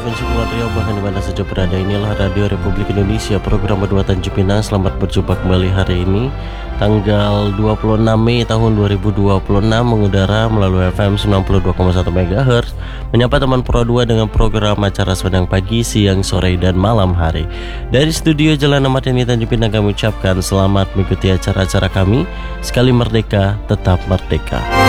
Provinsi Kepulauan Riau, bahkan di mana saja berada. Inilah Radio Republik Indonesia, program Berdua Tanjung Pinang. Selamat berjumpa kembali hari ini, tanggal 26 Mei tahun 2026, mengudara melalui FM 92,1 MHz, menyapa teman Pro 2 dengan program acara Semedang Pagi, Siang, Sore, dan Malam Hari. Dari studio Jalan Ahmad Yani Tanjung Pinang kami ucapkan selamat mengikuti acara-acara kami. Sekali merdeka, tetap merdeka.